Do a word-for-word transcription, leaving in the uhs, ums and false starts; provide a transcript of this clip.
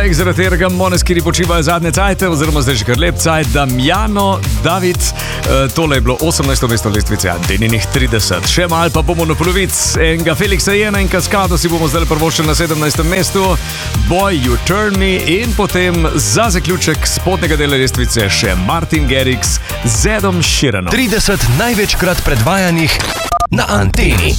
Track, zaradi katerega Moneskiri počivajo zadnje cajte, oziroma zdaj že kar lep cajt, Damjano David. E, tole je bilo osemnajsto mesto lestvice Anteninih trideset. Še mal pa bomo na polovic enega Felixa Jena in Kaskado si bomo zdaj prvošli na sedemnajstem mestu. Boy, You Turn Me in potem za zaključek spodnega dela lestvice še Martin Garrix z Edom Sheeranom. trideset največkrat predvajanih na Anteni.